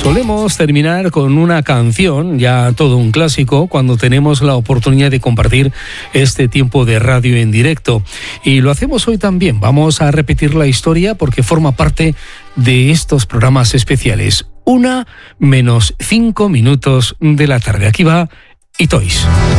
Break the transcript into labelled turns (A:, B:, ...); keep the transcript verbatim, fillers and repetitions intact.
A: Solemos terminar con una canción, ya todo un clásico, cuando tenemos la oportunidad de compartir este tiempo de radio en directo. Y lo hacemos hoy también. Vamos a repetir la historia porque forma parte de estos programas especiales. Una menos cinco minutos de la tarde. Aquí va Itois.